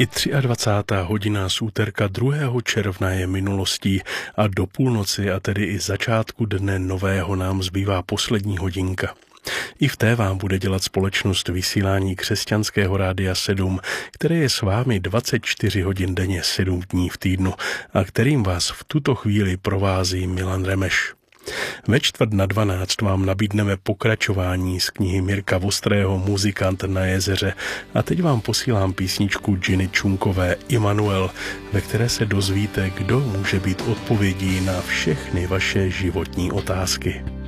I 23. hodina z úterka 2. června je minulostí a do půlnoci, a tedy i začátku dne nového, nám zbývá poslední hodinka. I v té vám bude dělat společnost vysílání Křesťanského rádia 7, které je s vámi 24 hodin denně 7 dní v týdnu a kterým vás v tuto chvíli provází Milan Remeš. Ve 11:45 vám nabídneme pokračování z knihy Mirka Vostrého Muzikant na jezeře a teď vám posílám písničku Ginny Čunkové Immanuel, ve které se dozvíte, kdo může být odpovědí na všechny vaše životní otázky.